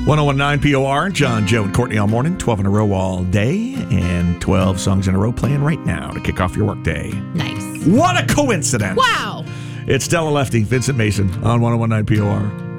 1019 POR, John, Joe, and Courtney all morning, 12 in a row all day, and 12 songs in a row playing right now to kick off your workday. Nice. What a coincidence. Wow. It's Stella Lefty, Vincent Mason on 1019 POR.